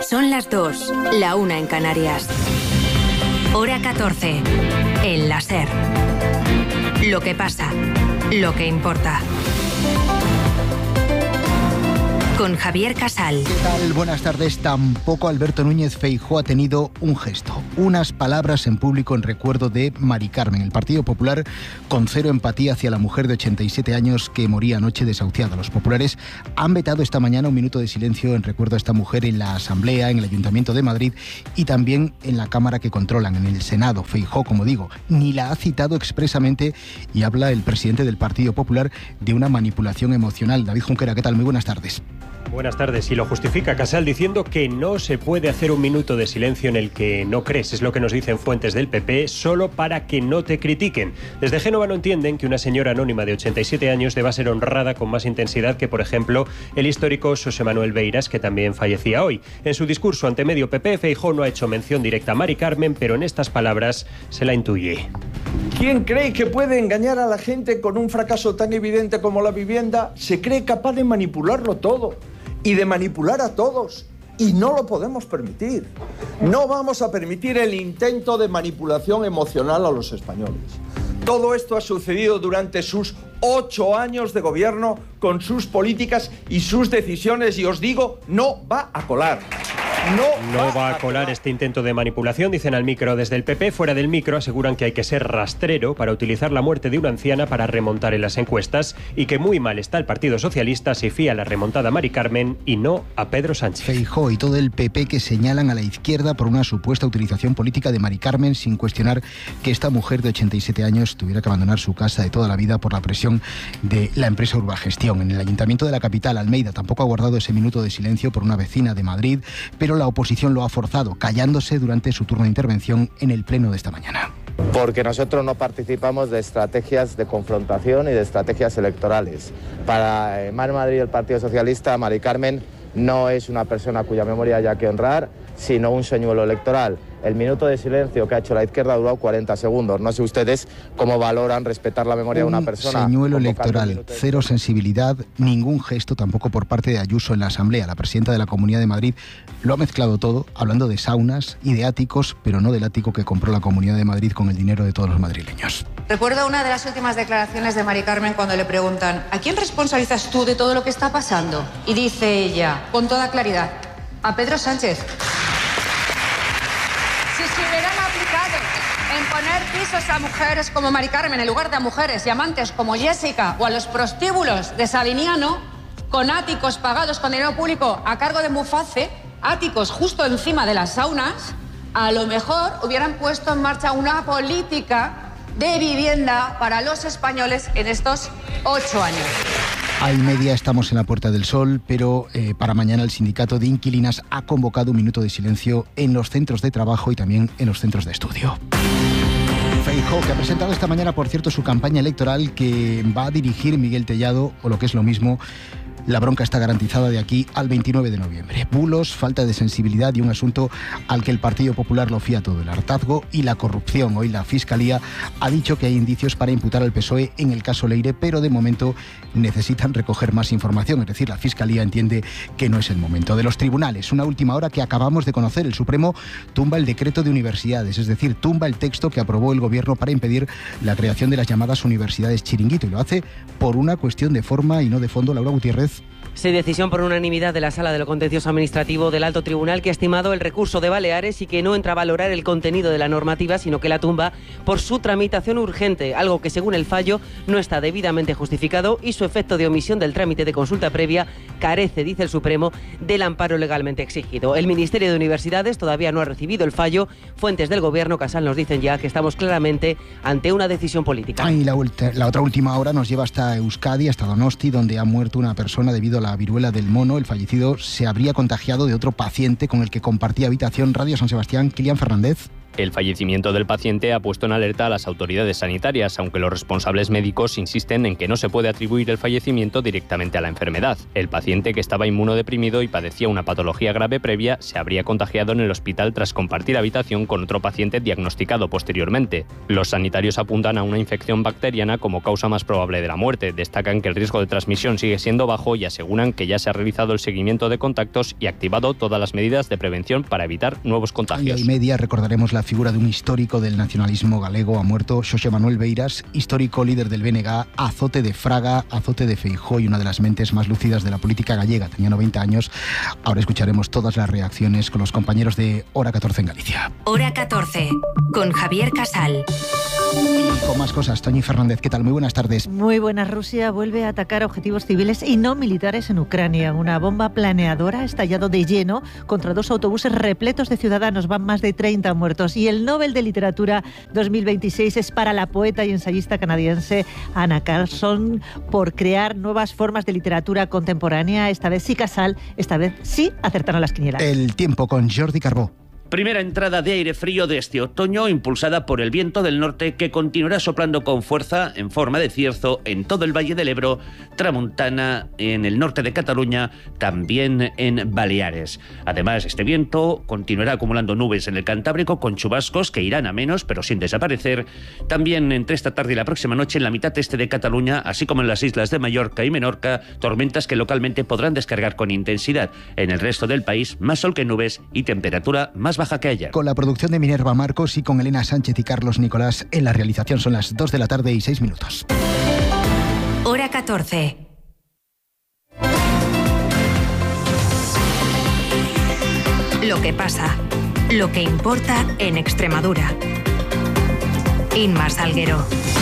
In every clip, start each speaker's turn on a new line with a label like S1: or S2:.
S1: Son las 2, la 1 en Canarias. Hora 14, en la SER. Lo que pasa, lo que importa. Con Javier Casal.
S2: ¿Qué tal? Buenas tardes. Tampoco Alberto Núñez Feijóo ha tenido un gesto, unas palabras en público en recuerdo de Mari Carmen. El Partido Popular con cero empatía hacia la mujer de 87 años que moría anoche desahuciada. Los populares han vetado esta mañana un minuto de silencio en recuerdo a esta mujer en la Asamblea, en el Ayuntamiento de Madrid y también en la Cámara que controlan, en el Senado. Feijóo, como digo, ni la ha citado expresamente y habla el presidente del Partido Popular de una manipulación emocional. David Junquera, ¿qué tal? Muy buenas tardes.
S3: Buenas tardes. Y lo justifica Casal diciendo que no se puede hacer un minuto de silencio en el que no crees. Es lo que nos dicen fuentes del PP, solo para que no te critiquen. Desde Génova no entienden que una señora anónima de 87 años deba ser honrada con más intensidad que, por ejemplo, el histórico Xosé Manuel Beiras, que también fallecía hoy. En su discurso ante medio PP, Feijóo no ha hecho mención directa a Mari Carmen, pero en estas palabras se la intuye.
S4: ¿Quién cree que puede engañar a la gente con un fracaso tan evidente como la vivienda? Se cree capaz de manipularlo todo y de manipular a todos. Y no lo podemos permitir. No vamos a permitir el intento de manipulación emocional a los españoles. Todo esto ha sucedido durante sus 8 años de gobierno, con sus políticas y sus decisiones, y os digo, no va a colar. No
S3: va a colar este intento de manipulación, dicen al micro desde el PP. Fuera del micro aseguran que hay que ser rastrero para utilizar la muerte de una anciana para remontar en las encuestas y que muy mal está el Partido Socialista si fía la remontada a Mari Carmen y no a Pedro Sánchez.
S2: Feijóo y todo el PP que señalan a la izquierda por una supuesta utilización política de Mari Carmen, sin cuestionar que esta mujer de 87 años tuviera que abandonar su casa de toda la vida por la presión de la empresa Urbagestión. En el Ayuntamiento de la capital, Almeida, tampoco ha guardado ese minuto de silencio por una vecina de Madrid, pero la oposición lo ha forzado, callándose durante su turno de intervención en el pleno de esta mañana.
S5: Porque nosotros no participamos de estrategias de confrontación y de estrategias electorales. Para Mar Madrid y el Partido Socialista, Mari Carmen no es una persona cuya memoria haya que honrar, sino un señuelo electoral. El minuto de silencio que ha hecho la izquierda ha durado 40 segundos. No sé ustedes cómo valoran respetar la memoria de una persona.
S2: Un señuelo electoral, cero sensibilidad, ningún gesto tampoco por parte de Ayuso en la Asamblea. La presidenta de la Comunidad de Madrid lo ha mezclado todo, hablando de saunas y de áticos, pero no del ático que compró la Comunidad de Madrid con el dinero de todos los madrileños.
S6: Recuerdo una de las últimas declaraciones de Mari Carmen cuando le preguntan ¿a quién responsabilizas tú de todo lo que está pasando? Y dice ella, con toda claridad, a Pedro Sánchez. Si se hubieran aplicado en poner pisos a mujeres como Mari Carmen en lugar de a mujeres y amantes como Jessica o a los prostíbulos de Sabiniano, con áticos pagados con dinero público a cargo de Muface, áticos justo encima de las saunas, a lo mejor hubieran puesto en marcha una política de vivienda para los españoles en estos 8 años.
S2: A y media estamos en la Puerta del Sol, pero para mañana el sindicato de inquilinas ha convocado un minuto de silencio en los centros de trabajo y también en los centros de estudio. Feijóo, que ha presentado esta mañana, por cierto, su campaña electoral que va a dirigir Miguel Tellado, o lo que es lo mismo, la bronca está garantizada de aquí al 29 de noviembre. Bulos, falta de sensibilidad y un asunto al que el Partido Popular lo fía todo, el hartazgo y la corrupción. Hoy la Fiscalía ha dicho que hay indicios para imputar al PSOE en el caso Leire, pero de momento necesitan recoger más información. Es decir, la Fiscalía entiende que no es el momento. De los tribunales, una última hora que acabamos de conocer. El Supremo tumba el decreto de universidades, es decir, tumba el texto que aprobó el Gobierno para impedir la creación de las llamadas universidades chiringuito, y lo hace por una cuestión de forma y no de fondo. Laura Gutiérrez.
S7: Sí, decisión por unanimidad de la Sala de lo Contencioso Administrativo del Alto Tribunal, que ha estimado el recurso de Baleares y que no entra a valorar el contenido de la normativa, sino que la tumba por su tramitación urgente, algo que según el fallo no está debidamente justificado y su efecto de omisión del trámite de consulta previa carece, dice el Supremo, del amparo legalmente exigido. El Ministerio de Universidades todavía no ha recibido el fallo. Fuentes del Gobierno, Casal, nos dicen ya que estamos claramente ante una decisión política.
S2: Y la otra última hora nos lleva hasta Euskadi, hasta Donosti, donde ha muerto una persona debido a la viruela del mono. El fallecido se habría contagiado de otro paciente con el que compartía habitación. Radio San Sebastián, Kilian Fernández.
S8: El fallecimiento del paciente ha puesto en alerta a las autoridades sanitarias, aunque los responsables médicos insisten en que no se puede atribuir el fallecimiento directamente a la enfermedad. El paciente, que estaba inmunodeprimido y padecía una patología grave previa, se habría contagiado en el hospital tras compartir habitación con otro paciente diagnosticado posteriormente. Los sanitarios apuntan a una infección bacteriana como causa más probable de la muerte. Destacan que el riesgo de transmisión sigue siendo bajo y aseguran aseguran que ya se ha realizado el seguimiento de contactos y activado todas las medidas de prevención para evitar nuevos contagios.
S2: Y media recordaremos la figura de un histórico del nacionalismo galego. Ha muerto Xosé Manuel Beiras, histórico líder del BNG, azote de Fraga, azote de Feijóo y una de las mentes más lúcidas de la política gallega. Tenía 90 años. Ahora escucharemos todas las reacciones con los compañeros de Hora 14 en Galicia.
S1: Hora 14, con Javier Casal.
S2: Y con más cosas, Toñi Fernández, ¿qué tal? Muy buenas tardes.
S9: Muy buenas. Rusia vuelve a atacar objetivos civiles y no militares en Ucrania. Una bomba planeadora ha estallado de lleno contra 2 autobuses repletos de ciudadanos. Van más de 30 muertos. Y el Nobel de Literatura 2026 es para la poeta y ensayista canadiense Anna Carlson por crear nuevas formas de literatura contemporánea. Esta vez sí, Casal, esta vez sí acertaron las quinielas.
S2: El tiempo con Jordi Carbó.
S10: Primera entrada de aire frío de este otoño, impulsada por el viento del norte que continuará soplando con fuerza en forma de cierzo en todo el Valle del Ebro, Tramuntana, en el norte de Cataluña, también en Baleares. Además, este viento continuará acumulando nubes en el Cantábrico con chubascos que irán a menos, pero sin desaparecer. También entre esta tarde y la próxima noche en la mitad este de Cataluña, así como en las islas de Mallorca y Menorca, tormentas que localmente podrán descargar con intensidad. En el resto del país, más sol que nubes y temperatura más baja que ayer.
S2: Con la producción de Minerva Marcos y con Elena Sánchez y Carlos Nicolás en la realización. Son las 2 de la tarde y 6 minutos.
S1: Hora 14. Lo que pasa, lo que importa en Extremadura. Inma Salguero.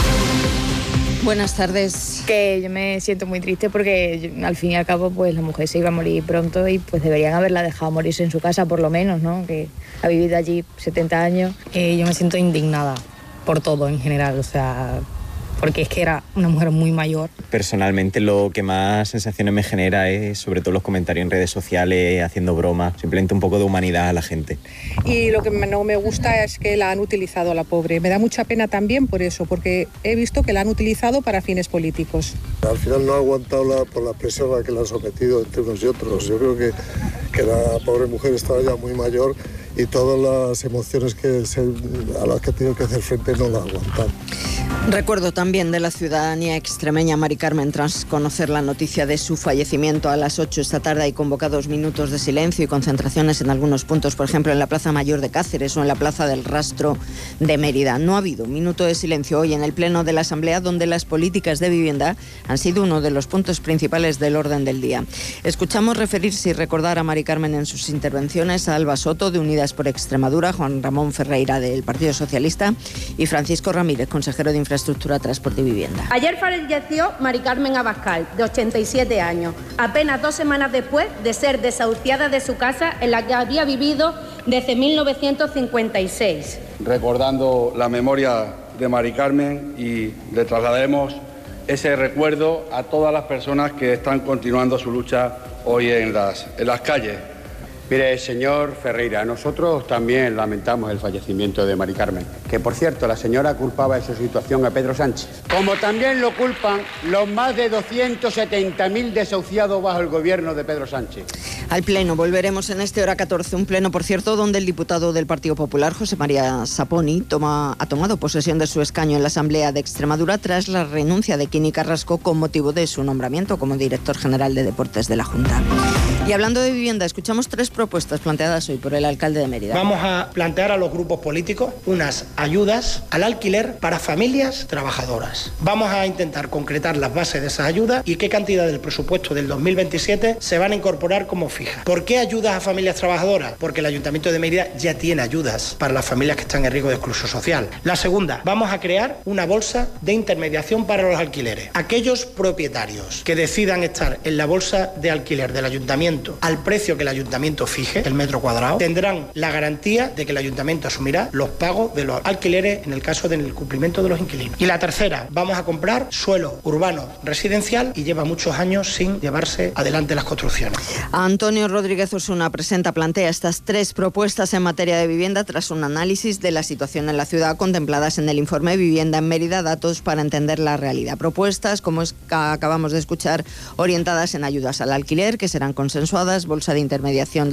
S11: Buenas tardes. Que yo me siento muy triste porque al fin y al cabo pues la mujer se iba a morir pronto y pues deberían haberla dejado morirse en su casa por lo menos, ¿no? Que ha vivido allí 70 años.
S12: Yo me siento indignada por todo en general, o sea, porque es que era una mujer muy mayor.
S13: Personalmente lo que más sensaciones me genera es sobre todo los comentarios en redes sociales, haciendo bromas, simplemente un poco de humanidad a la gente.
S14: Y lo que no me gusta es que la han utilizado a la pobre. Me da mucha pena también por eso, porque he visto que la han utilizado para fines políticos.
S15: Al final no ha aguantado por la presión a la que la han sometido entre unos y otros. Yo creo que la pobre mujer estaba ya muy mayor y todas las emociones a las que ha tenido que hacer frente no la aguantan.
S11: Recuerdo también de la ciudadanía extremeña. Mari Carmen, tras conocer la noticia de su fallecimiento a las 8 esta tarde, hay convocados minutos de silencio y concentraciones en algunos puntos, por ejemplo en la Plaza Mayor de Cáceres o en la Plaza del Rastro de Mérida. No ha habido minuto de silencio hoy en el Pleno de la Asamblea, donde las políticas de vivienda han sido uno de los puntos principales del orden del día. Escuchamos referirse y recordar a Mari Carmen en sus intervenciones a Alba Soto, de Unidas por Extremadura, Juan Ramón Ferreira, del Partido Socialista, y Francisco Ramírez, consejero de Infraestructura, Transporte y Vivienda.
S16: Ayer falleció Mari Carmen Abascal, de 87 años, apenas 2 semanas después de ser desahuciada de su casa en la que había vivido desde 1956.
S17: Recordando la memoria de Mari Carmen, y le trasladaremos ese recuerdo a todas las personas que están continuando su lucha hoy en las calles.
S18: Mire, señor Ferreira, nosotros también lamentamos el fallecimiento de Mari Carmen, que por cierto la señora culpaba de su situación a Pedro Sánchez, como también lo culpan los más de 270.000 desahuciados bajo el gobierno de Pedro Sánchez.
S11: Al Pleno volveremos en este Hora 14, un Pleno, por cierto, donde el diputado del Partido Popular, José María Saponi, ha tomado posesión de su escaño en la Asamblea de Extremadura tras la renuncia de Quini Carrasco con motivo de su nombramiento como director general de Deportes de la Junta. Y hablando de vivienda, escuchamos 3 propuestas planteadas hoy por el alcalde de Mérida.
S19: Vamos a plantear a los grupos políticos unas ayudas al alquiler para familias trabajadoras. Vamos a intentar concretar las bases de esas ayudas y qué cantidad del presupuesto del 2027 se van a incorporar como fija. ¿Por qué ayudas a familias trabajadoras? Porque el Ayuntamiento de Mérida ya tiene ayudas para las familias que están en riesgo de exclusión social. La segunda, vamos a crear una bolsa de intermediación para los alquileres. Aquellos propietarios que decidan estar en la bolsa de alquiler del Ayuntamiento al precio que el Ayuntamiento fije, el metro cuadrado, tendrán la garantía de que el Ayuntamiento asumirá los pagos de los alquileres en el caso del cumplimiento de los inquilinos. Y la tercera, vamos a comprar suelo urbano residencial y lleva muchos años sin llevarse adelante las construcciones.
S11: Antonio Rodríguez Osuna plantea estas 3 propuestas en materia de vivienda tras un análisis de la situación en la ciudad contempladas en el informe Vivienda en Mérida, datos para entender la realidad. Propuestas, como acabamos de escuchar, orientadas en ayudas al alquiler, que serán consensuadas, bolsa de intermediación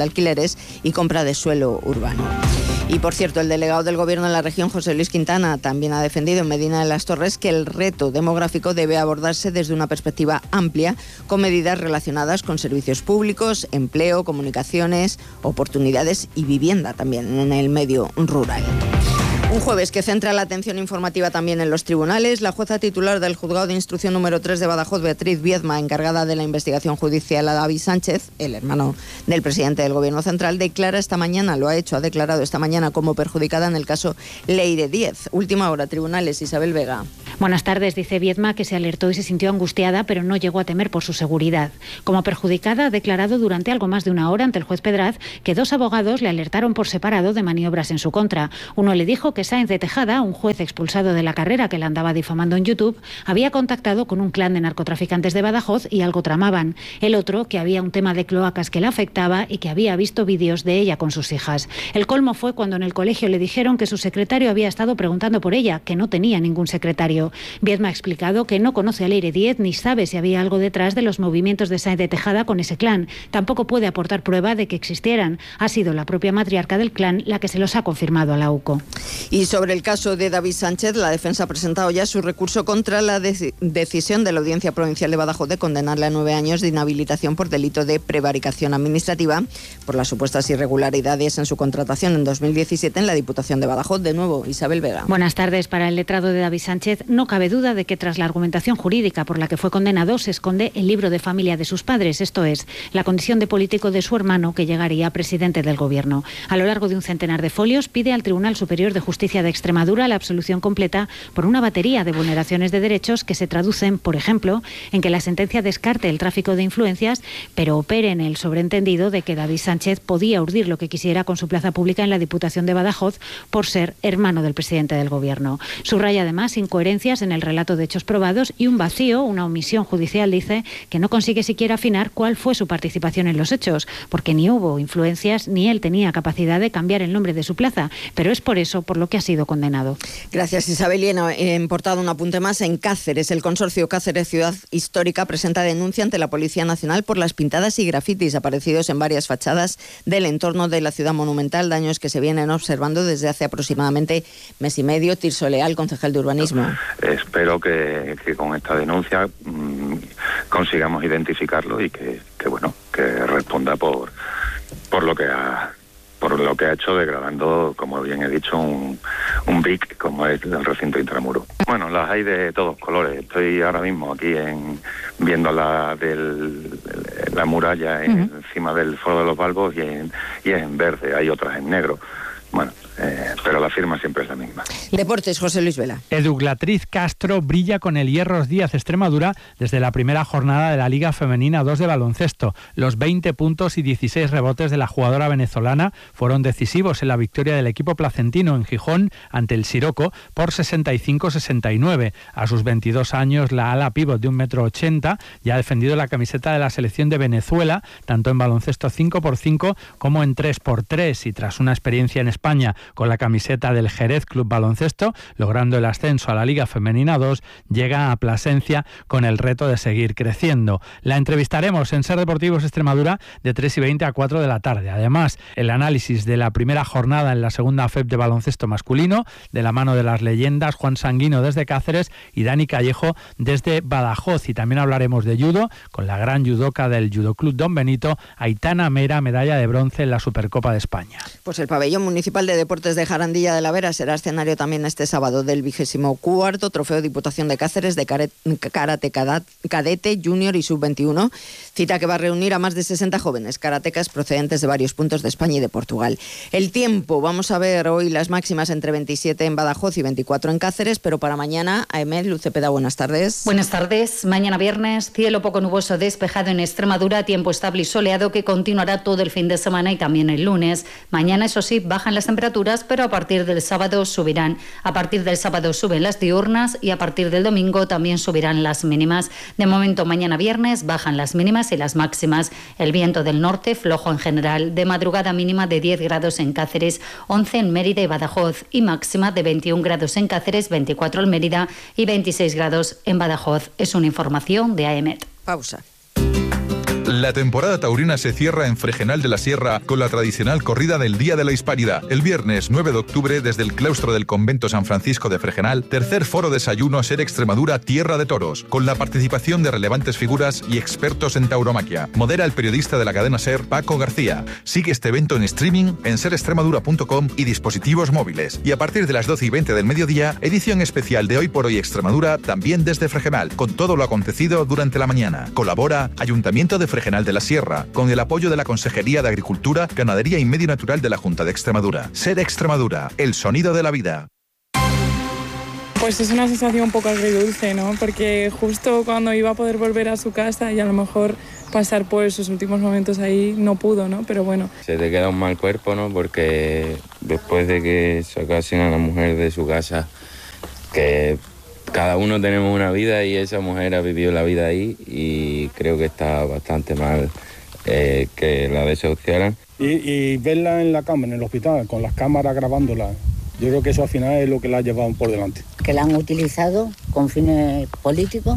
S11: de alquileres y compra de suelo urbano. Y por cierto, el delegado del Gobierno en la región, José Luis Quintana, también ha defendido en Medina de las Torres que el reto demográfico debe abordarse desde una perspectiva amplia, con medidas relacionadas con servicios públicos, empleo, comunicaciones, oportunidades y vivienda también en el medio rural. Un jueves que centra la atención informativa también en los tribunales. La jueza titular del Juzgado de Instrucción número 3 de Badajoz, Beatriz Viedma, encargada de la investigación judicial a David Sánchez, el hermano del presidente del Gobierno Central, ha declarado esta mañana como perjudicada en el caso Leire Díez. Última hora, tribunales, Isabel Vega.
S20: Buenas tardes, dice Viedma, que se alertó y se sintió angustiada, pero no llegó a temer por su seguridad. Como perjudicada, ha declarado durante algo más de una hora ante el juez Pedraz que 2 abogados le alertaron por separado de maniobras en su contra. Uno le dijo que Sáenz de Tejada, un juez expulsado de la carrera que la andaba difamando en YouTube, había contactado con un clan de narcotraficantes de Badajoz y algo tramaban. El otro, que había un tema de cloacas que la afectaba y que había visto vídeos de ella con sus hijas. El colmo fue cuando en el colegio le dijeron que su secretario había estado preguntando por ella, que no tenía ningún secretario. Viedma ha explicado que no conoce a Leire Díez ni sabe si había algo detrás de los movimientos de Sáenz de Tejada con ese clan. Tampoco puede aportar prueba de que existieran. Ha sido la propia matriarca del clan la que se los ha confirmado a la UCO.
S11: Y sobre el caso de David Sánchez, la defensa ha presentado ya su recurso contra la decisión de la Audiencia Provincial de Badajoz de condenarle a 9 años de inhabilitación por delito de prevaricación administrativa por las supuestas irregularidades en su contratación en 2017 en la Diputación de Badajoz. De nuevo, Isabel Vega.
S20: Buenas tardes. Para el letrado de David Sánchez, no cabe duda de que tras la argumentación jurídica por la que fue condenado se esconde el libro de familia de sus padres, esto es, la condición de político de su hermano que llegaría a presidente del Gobierno. A lo largo de un centenar de folios pide al Tribunal Superior de Justicia de Extremadura la absolución completa por una batería de vulneraciones de derechos que se traducen, por ejemplo, en que la sentencia descarte el tráfico de influencias, pero opere en el sobreentendido de que David Sánchez podía urdir lo que quisiera con su plaza pública en la Diputación de Badajoz por ser hermano del presidente del Gobierno. Subraya además incoherencias en el relato de hechos probados y un vacío, una omisión judicial, dice, que no consigue siquiera afinar cuál fue su participación en los hechos, porque ni hubo influencias ni él tenía capacidad de cambiar el nombre de su plaza, pero es por eso por lo que ha sido condenado.
S11: Gracias, Isabel. Y en portada un apunte más. En Cáceres, el consorcio Cáceres Ciudad Histórica presenta denuncia ante la Policía Nacional por las pintadas y grafitis aparecidos en varias fachadas del entorno de la ciudad monumental, daños que se vienen observando desde hace aproximadamente mes y medio. Tirso Leal, concejal de Urbanismo.
S21: Espero que con esta denuncia consigamos identificarlo y que responda por lo que ha hecho, degradando, como bien he dicho, un BIC como es el recinto intramuro. Bueno, las hay de todos colores. Estoy ahora mismo aquí viendo la muralla encima del Foro de los Balbos y es en verde, hay otras en negro. Bueno, pero la firma siempre es la misma.
S11: Deportes, José Luis Vela.
S22: Eduglatriz Castro brilla con el Hierros Díaz Extremadura desde la primera jornada de la Liga Femenina 2 de baloncesto. Los 20 puntos y 16 rebotes de la jugadora venezolana fueron decisivos en la victoria del equipo placentino en Gijón ante el Siroco por 65-69. A sus 22 años, la ala pívot de 1,80 m ya ha defendido la camiseta de la selección de Venezuela, tanto en baloncesto 5x5 como en 3x3, y tras una experiencia en España con la camiseta del Jerez Club Baloncesto, logrando el ascenso a la Liga Femenina 2, llega a Plasencia con el reto de seguir creciendo. La entrevistaremos en Ser Deportivos Extremadura de 3:20 a 4 de la tarde. Además, el análisis de la primera jornada en la segunda FEP de baloncesto masculino, de la mano de las leyendas Juan Sanguino desde Cáceres y Dani Callejo desde Badajoz. Y también hablaremos de judo con la gran judoka del Judo Club Don Benito, Aitana Mera, medalla de bronce en la Supercopa de España.
S11: Pues el pabellón municipal de deportes de Jarandilla de la Vera será escenario también este sábado del 24º Trofeo Diputación de Cáceres de Karate Cadete, Junior y Sub-21, cita que va a reunir a más de 60 jóvenes karatecas procedentes de varios puntos de España y de Portugal. El tiempo, vamos a ver hoy las máximas entre 27 en Badajoz y 24 en Cáceres, pero para mañana, Aemel Lucepeda, buenas tardes.
S23: Buenas tardes. Mañana viernes, cielo poco nuboso despejado en Extremadura, tiempo estable y soleado que continuará todo el fin de semana y también el lunes. Mañana, eso sí, bajan las temperaturas, pero a partir del sábado subirán. A partir del sábado suben las diurnas y a partir del domingo también subirán las mínimas. De momento, mañana viernes bajan las mínimas y las máximas. El viento del norte flojo en general. De madrugada mínima de 10 grados en Cáceres, 11 en Mérida y Badajoz y máxima de 21 grados en Cáceres, 24 en Mérida y 26 grados en Badajoz. Es una información de AEMET.
S11: Pausa.
S3: La temporada taurina se cierra en Fregenal de la Sierra con la tradicional corrida del Día de la Hispanidad. El viernes 9 de octubre, desde el claustro del convento San Francisco de Fregenal, tercer foro desayuno Ser Extremadura Tierra de Toros, con la participación de relevantes figuras y expertos en tauromaquia. Modera el periodista de la cadena SER, Paco García. Sigue este evento en streaming en serextremadura.com y dispositivos móviles. Y a partir de las 12:20 del mediodía, edición especial de Hoy por Hoy Extremadura, también desde Fregenal, con todo lo acontecido durante la mañana. Colabora Ayuntamiento de Fregenal de la Sierra, con el apoyo de la Consejería de Agricultura, Ganadería y Medio Natural de la Junta de Extremadura. Ser Extremadura, el sonido de la vida.
S4: Pues es una sensación un poco agridulce, ¿no? Porque justo cuando iba a poder volver a su casa y a lo mejor pasar por sus últimos momentos ahí, no pudo, ¿no? Pero bueno.
S5: Se te queda un mal cuerpo, ¿no? Porque después de que sacasen a la mujer de su casa, que cada uno tenemos una vida y esa mujer ha vivido la vida ahí y creo que está bastante mal que la desahuciaran.
S24: Y verla en la cama, en el hospital, con las cámaras grabándola, yo creo que eso al final es lo que la ha llevado por delante.
S25: Que la han utilizado con fines políticos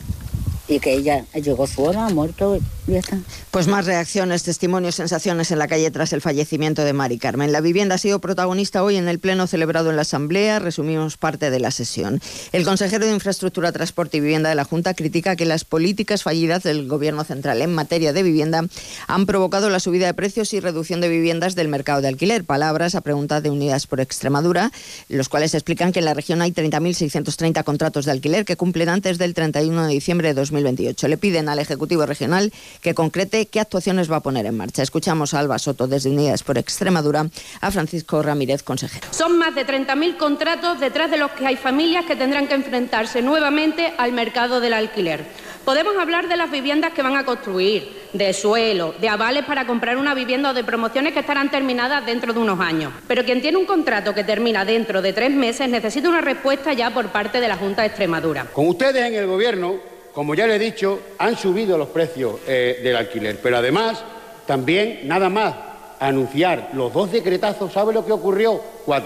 S25: y que ella llegó su hora, ha muerto y ya está.
S11: Pues más reacciones, testimonios, sensaciones en la calle tras el fallecimiento de Mari Carmen. La vivienda ha sido protagonista hoy en el pleno celebrado en la Asamblea. Resumimos parte de la sesión. El consejero de Infraestructura, Transporte y Vivienda de la Junta critica que las políticas fallidas del Gobierno central en materia de vivienda han provocado la subida de precios y reducción de viviendas del mercado de alquiler. Palabras a pregunta de Unidas por Extremadura, los cuales explican que en la región hay 30.630 contratos de alquiler que cumplen antes del 31 de diciembre de 2028. Le piden al Ejecutivo Regional que concrete qué actuaciones va a poner en marcha. Escuchamos a Alba Soto desde Unidas por Extremadura, a Francisco Ramírez, consejero.
S16: Son más de 30.000 contratos detrás de los que hay familias que tendrán que enfrentarse nuevamente al mercado del alquiler. Podemos hablar de las viviendas que van a construir, de suelo, de avales para comprar una vivienda o de promociones que estarán terminadas dentro de unos años. Pero quien tiene un contrato que termina dentro de 3 meses necesita una respuesta ya por parte de la Junta de Extremadura.
S18: Con ustedes en el Gobierno, como ya le he dicho, han subido los precios del alquiler, pero además también nada más anunciar los 2 decretazos, ¿sabe lo que ocurrió?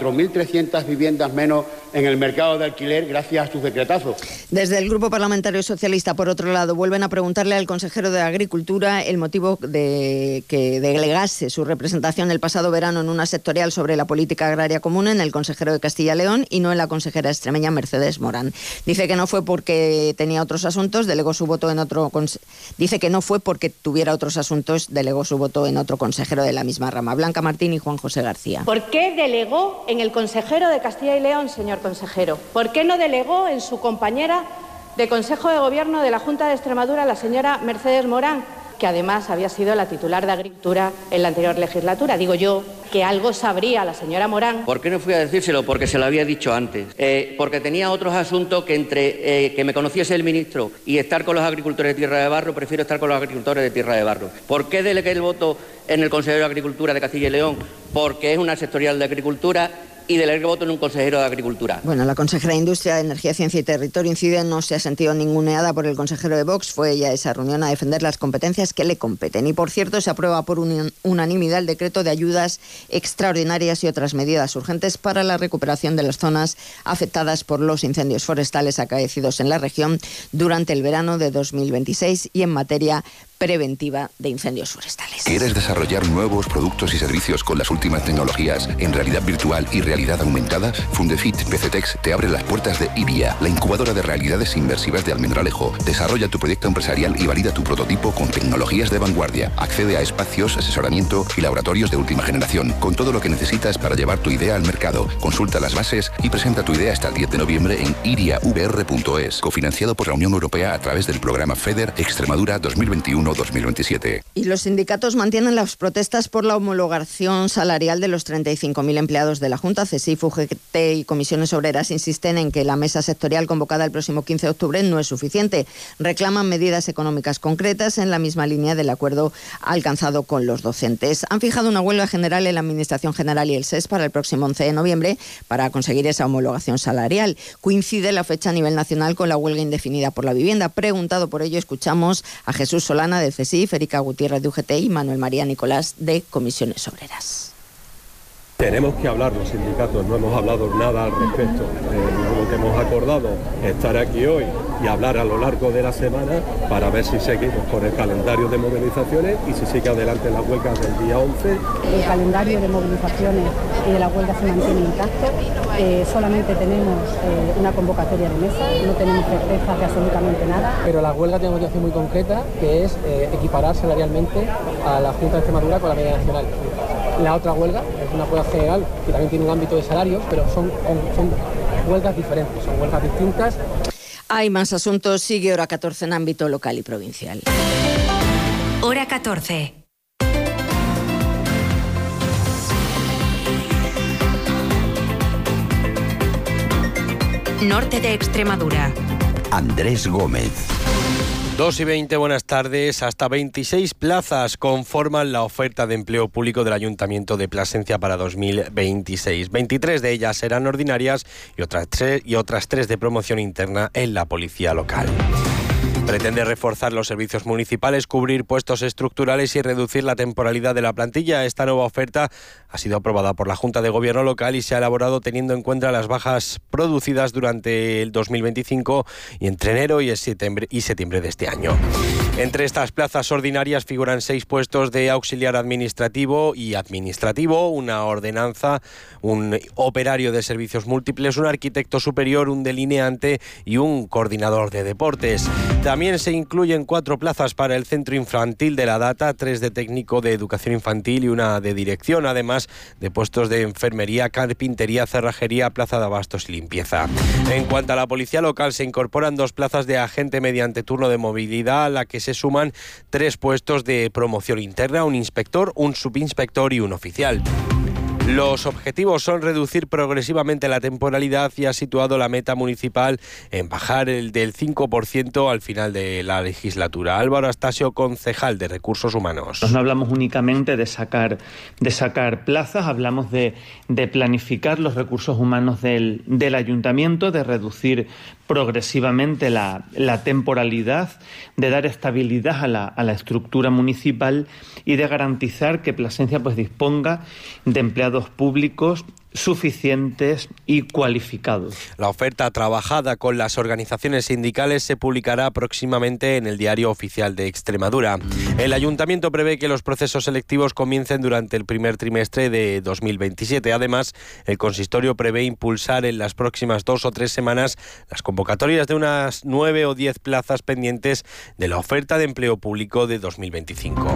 S18: 4.300 viviendas menos en el mercado de alquiler gracias a sus decretazos.
S11: Desde el Grupo Parlamentario Socialista, por otro lado, vuelven a preguntarle al consejero de Agricultura el motivo de que delegase su representación el pasado verano en una sectorial sobre la política agraria común en el consejero de Castilla y León y no en la consejera extremeña Mercedes Morán. Dice que no fue porque tenía otros asuntos, delegó su voto en otro... Dice que no fue porque tuviera otros asuntos, delegó su voto en otro consejero de la misma rama. Blanca Martín y Juan José García.
S16: ¿Por qué delegó en el consejero de Castilla y León, señor consejero? ¿Por qué no delegó en su compañera de Consejo de Gobierno de la Junta de Extremadura, la señora Mercedes Morán, que además había sido la titular de Agricultura en la anterior legislatura? Digo yo que algo sabría la señora Morán.
S26: ¿Por qué no fui a decírselo? Porque se lo había dicho antes. Porque tenía otros asuntos que entre que me conociese el ministro y estar con los agricultores de Tierra de Barro, prefiero estar con los agricultores de Tierra de Barro. ¿Por qué delegué el voto en el Consejero de Agricultura de Castilla y León? Porque es una sectorial de Agricultura y delegué voto en un consejero de Agricultura.
S11: Bueno, la consejera de Industria, Energía, Ciencia y Territorio incide, no se ha sentido ninguneada por el consejero de Vox. Fue ella a esa reunión a defender las competencias que le competen. Y, por cierto, se aprueba por unanimidad el decreto de ayudas extraordinarias y otras medidas urgentes para la recuperación de las zonas afectadas por los incendios forestales acaecidos en la región durante el verano de 2026 y en materia preventiva de incendios forestales.
S27: ¿Quieres desarrollar nuevos productos y servicios con las últimas tecnologías en realidad virtual y realidad aumentada? Fundefit PCTEX te abre las puertas de IRIA, la incubadora de realidades inmersivas de Almendralejo. Desarrolla tu proyecto empresarial y valida tu prototipo con tecnologías de vanguardia. Accede a espacios, asesoramiento y laboratorios de última generación, con todo lo que necesitas para llevar tu idea al mercado. Consulta las bases y presenta tu idea hasta el 10 de noviembre en iriavr.es, cofinanciado por la Unión Europea a través del programa FEDER Extremadura 2021-2027.
S11: Y los sindicatos mantienen las protestas por la homologación salarial de los 35.000 empleados de la Junta. CESIF, UGT y Comisiones Obreras insisten en que la mesa sectorial convocada el próximo 15 de octubre no es suficiente. Reclaman medidas económicas concretas en la misma línea del acuerdo alcanzado con los docentes. Han fijado una huelga general en la Administración General y el SES para el próximo 11 de noviembre para conseguir esa homologación salarial. Coincide la fecha a nivel nacional con la huelga indefinida por la vivienda. Preguntado por ello, escuchamos a Jesús Solana de CESIF, Erika Gutiérrez de UGT y Manuel María Nicolás de Comisiones Obreras.
S28: Tenemos que hablar los sindicatos, no hemos hablado nada al respecto. Lo que hemos acordado, estar aquí hoy y hablar a lo largo de la semana para ver si seguimos con el calendario de movilizaciones y si sigue adelante la huelga del día 11.
S1: El calendario de movilizaciones y de la huelga se mantiene intacto. Solamente tenemos una convocatoria de mesa, no tenemos certeza de absolutamente nada.
S2: Pero la huelga tiene una motivación muy concreta, que es equiparar salarialmente a la Junta de Extremadura con la media nacional. La otra huelga es una huelga general que también tiene un ámbito de salarios, pero son huelgas diferentes, son huelgas distintas.
S11: Hay más asuntos. Sigue Hora 14 en ámbito local y provincial.
S6: Hora 14. Norte de Extremadura.
S7: Andrés Gómez.
S8: 2:20, buenas tardes. Hasta 26 plazas conforman la oferta de empleo público del Ayuntamiento de Plasencia para 2026. 23 de ellas serán ordinarias y otras 3 de promoción interna en la policía local. Pretende reforzar los servicios municipales, cubrir puestos estructurales y reducir la temporalidad de la plantilla. Esta nueva oferta ha sido aprobada por la Junta de Gobierno local y se ha elaborado teniendo en cuenta las bajas producidas durante el 2025 y entre enero y septiembre de este año. Entre estas plazas ordinarias figuran 6 puestos de auxiliar administrativo y administrativo, una ordenanza, un operario de servicios múltiples, un arquitecto superior, un delineante y un coordinador de deportes. También se incluyen 4 plazas para el Centro Infantil de la Data, 3 de técnico de educación infantil y una de dirección, además de puestos de enfermería, carpintería, cerrajería, plaza de abastos y limpieza. En cuanto a la policía local, se incorporan 2 plazas de agente mediante turno de movilidad, a la que se suman 3 puestos de promoción interna, un inspector, un subinspector y un oficial. Los objetivos son reducir progresivamente la temporalidad y ha situado la meta municipal en bajar el del 5% al final de la legislatura. Álvaro Astasio, concejal de Recursos Humanos.
S9: No hablamos únicamente de sacar plazas, hablamos de planificar los recursos humanos del ayuntamiento, de reducir progresivamente la temporalidad, de dar estabilidad a la estructura municipal y de garantizar que Plasencia disponga de empleados públicos suficientes y cualificados.
S8: La oferta trabajada con las organizaciones sindicales se publicará próximamente en el Diario Oficial de Extremadura. El Ayuntamiento prevé que los procesos selectivos comiencen durante el primer trimestre de 2027. Además, el consistorio prevé impulsar en las próximas 2 o 3 semanas las convocatorias de unas 9 o 10 plazas pendientes de la oferta de empleo público de 2025.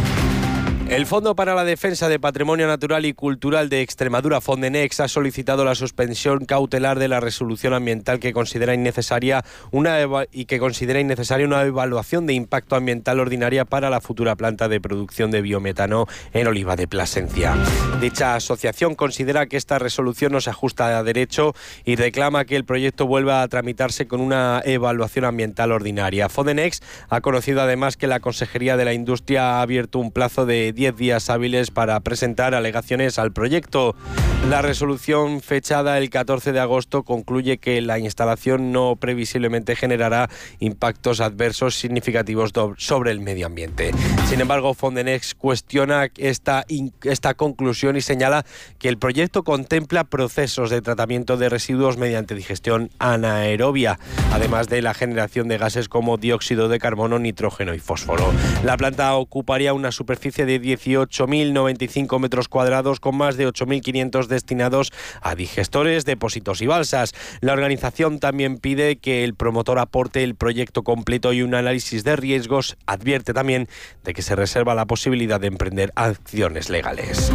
S8: El Fondo para la Defensa de Patrimonio Natural y Cultural de Extremadura, Fondenex, ha solicitado la suspensión cautelar de la resolución ambiental que considera innecesaria una evaluación de impacto ambiental ordinaria para la futura planta de producción de biometano en Oliva de Plasencia. Dicha asociación considera que esta resolución no se ajusta a derecho y reclama que el proyecto vuelva a tramitarse con una evaluación ambiental ordinaria. Fondenex ha conocido además que la Consejería de la Industria ha abierto un plazo de 10 días hábiles para presentar alegaciones al proyecto. La resolución fechada el 14 de agosto concluye que la instalación no previsiblemente generará impactos adversos significativos sobre el medio ambiente. Sin embargo, Fondenex cuestiona esta conclusión y señala que el proyecto contempla procesos de tratamiento de residuos mediante digestión anaerobia, además de la generación de gases como dióxido de carbono, nitrógeno y fósforo. La planta ocuparía una superficie de 18.095 metros cuadrados con más de 8.500 destinados a digestores, depósitos y balsas. La organización también pide que el promotor aporte el proyecto completo y un análisis de riesgos. Advierte también de que se reserva la posibilidad de emprender acciones legales.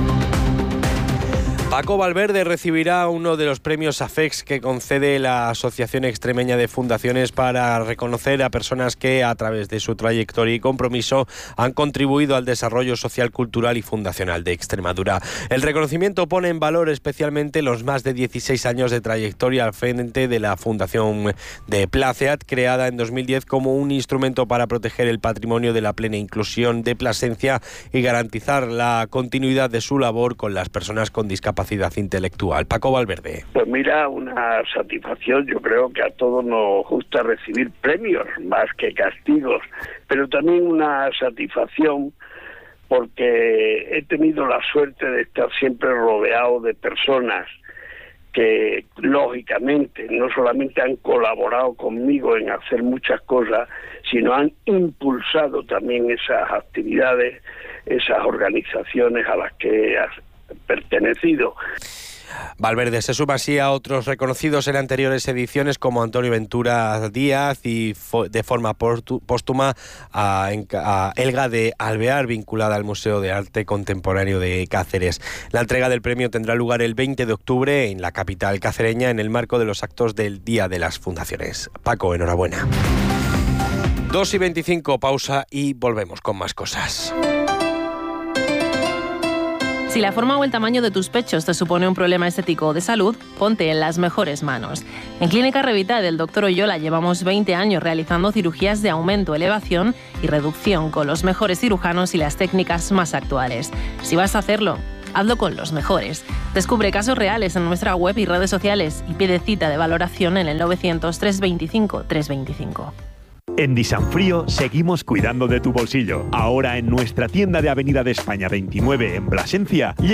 S8: Paco Valverde recibirá uno de los premios AFEX que concede la Asociación Extremeña de Fundaciones para reconocer a personas que, a través de su trayectoria y compromiso, han contribuido al desarrollo social, cultural y fundacional de Extremadura. El reconocimiento pone en valor especialmente los más de 16 años de trayectoria al frente de la Fundación de Placeat, creada en 2010 como un instrumento para proteger el patrimonio de la plena inclusión de Plasencia y garantizar la continuidad de su labor con las personas con discapacidad intelectual. Paco Valverde.
S10: Pues mira, una satisfacción. Yo creo que a todos nos gusta recibir premios más que castigos, pero también una satisfacción porque he tenido la suerte de estar siempre rodeado de personas que lógicamente no solamente han colaborado conmigo en hacer muchas cosas, sino han impulsado también esas actividades, esas organizaciones a las que he pertenecido.
S8: Valverde se suma así a otros reconocidos en anteriores ediciones como Antonio Ventura Díaz y de forma póstuma a Elga de Alvear, vinculada al Museo de Arte Contemporáneo de Cáceres. La entrega del premio tendrá lugar el 20 de octubre en la capital cacereña en el marco de los actos del Día de las Fundaciones. Paco, enhorabuena. 2:25, pausa y volvemos con más cosas.
S12: Si la forma o el tamaño de tus pechos te supone un problema estético o de salud, ponte en las mejores manos. En Clínica Revita del Dr. Oyola llevamos 20 años realizando cirugías de aumento, elevación y reducción con los mejores cirujanos y las técnicas más actuales. Si vas a hacerlo, hazlo con los mejores. Descubre casos reales en nuestra web y redes sociales y pide cita de valoración en el 900 325 325.
S13: En Disanfrío seguimos cuidando de tu bolsillo. Ahora en nuestra tienda de Avenida de España 29 en Plasencia